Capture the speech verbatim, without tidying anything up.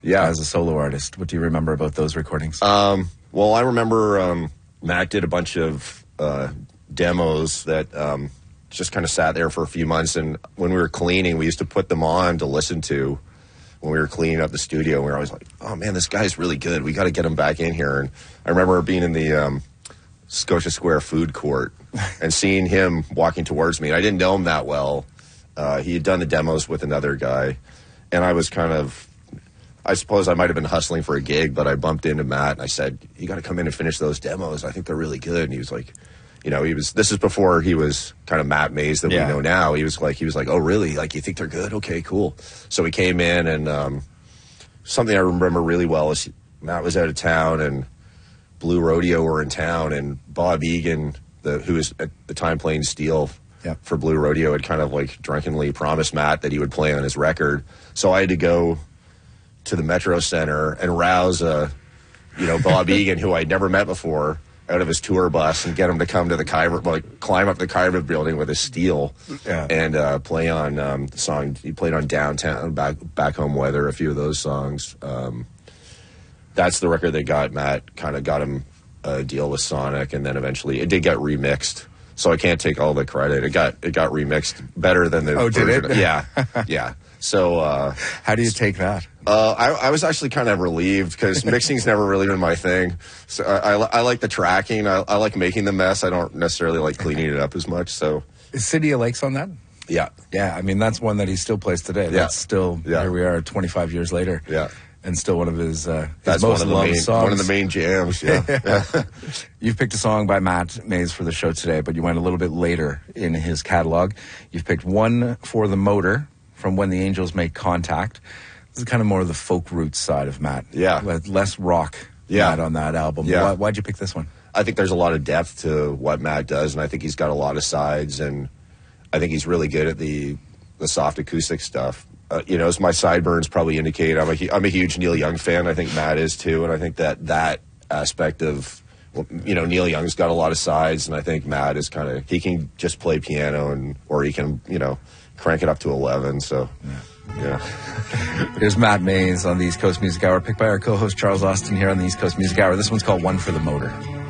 yeah. as a solo artist. What do you remember about those recordings? Um, well, I remember um, Matt did a bunch of uh, demos that um, just kind of sat there for a few months. And when we were cleaning, we used to put them on to listen to when we were cleaning up the studio. We were always like, oh, man, this guy's really good. We got to get him back in here. And I remember being in the um, Scotia Square food court and seeing him walking towards me. I didn't know him that well. Uh, he had done the demos with another guy. And I was kind of, I suppose I might have been hustling for a gig, but I bumped into Matt and I said, you got to come in and finish those demos. I think they're really good. And he was like, you know, he was, this is before he was kind of Matt Mays that yeah. we know now. He was like, he was like, oh, really? Like, you think they're good? Okay, cool. So we came in, and um, something I remember really well is Matt was out of town and Blue Rodeo were in town, and Bob Egan, the, who was at the time playing steel yep. for Blue Rodeo, had kind of like drunkenly promised Matt that he would play on his record. So I had to go to the Metro Center and rouse, uh, you know, Bob Egan, who I'd never met before, out of his tour bus and get him to come to the Kaiser, like climb up the Kaiser building with his steel yeah. and uh, play on um, the song. He played on Downtown, Back Back Home Weather, a few of those songs. Um, that's the record that got Matt, kind of got him a deal with Sonic, and then eventually it did get remixed. So I can't take all the credit. It got it got remixed better than the oh, version. did it? Yeah, yeah. So uh, how do you take that? Uh, I, I was actually kind of relieved because mixing's never really been my thing. So I, I, I like the tracking. I, I like making the mess. I don't necessarily like cleaning it up as much. So is City of Lakes on that? Yeah, yeah. I mean, that's one that he still plays today. That's yeah. still yeah. here we are, twenty-five years later. Yeah. And still one of his, uh, his That's most one of the loved main, songs. One of the main jams, yeah. yeah. You've picked a song by Matt Mays for the show today, but you went a little bit later in his catalog. You've picked One for the Motor from When the Angels Make Contact. This is kind of more of the folk roots side of Matt. Yeah. Less rock yeah. Matt on that album. Yeah. Why, why'd you pick this one? I think there's a lot of depth to what Matt does, and I think he's got a lot of sides, and I think he's really good at the, the soft acoustic stuff. Uh, you know, as my sideburns probably indicate, I'm a, I'm a huge Neil Young fan. I think Matt is too, and I think that that aspect of, well, you know, Neil Young's got a lot of sides, and I think Matt is kind of, he can just play piano, and or he can, you know, crank it up to eleven, so, yeah. yeah. Here's Matt Mays on the East Coast Music Hour, picked by our co-host Charles Austin here on the East Coast Music Hour. This one's called One for the Motor.